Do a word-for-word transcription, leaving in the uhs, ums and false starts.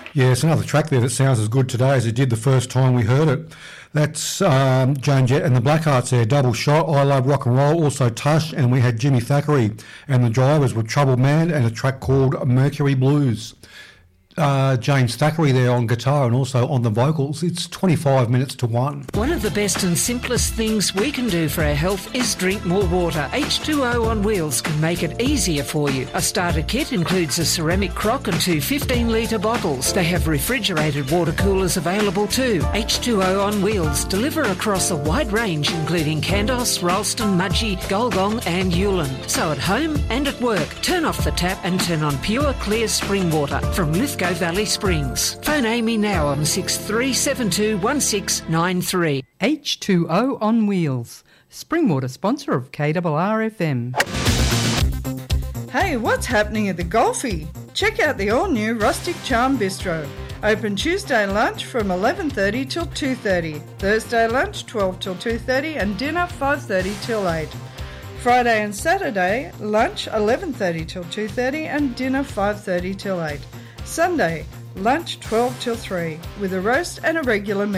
Yeah, it's another track there that sounds as good today as it did the first time we heard it. That's um, Joan Jett and the Blackhearts there, Double Shot, I Love Rock and Roll, also Tush, and we had Jimmy Thackeray, and the Drivers were Troubled Man and a track called Mercury Blues. Uh, James Thackeray there on guitar and also on the vocals. It's twenty-five minutes to one. One of the best and simplest things we can do for our health is drink more water. H two O on Wheels can make it easier for you. A starter kit includes a ceramic crock and two fifteen litre bottles. They have refrigerated water coolers available too. H two O on Wheels deliver across a wide range including Candos, Ralston, Mudgee, Golgong and Yulin. So at home and at work, turn off the tap and turn on pure clear spring water from Lithgow Valley Springs. Phone Amy now on six three seven two one six nine three. H two O on Wheels, Springwater sponsor of K R R F M. Hey, what's happening at the Golfie? Check out the all-new Rustic Charm Bistro. Open Tuesday lunch from eleven thirty till two thirty. Thursday lunch twelve till two thirty and dinner five thirty till eight. Friday and Saturday lunch eleven thirty till two thirty and dinner five thirty till eight. Sunday, lunch twelve till three, with a roast and a regular meal.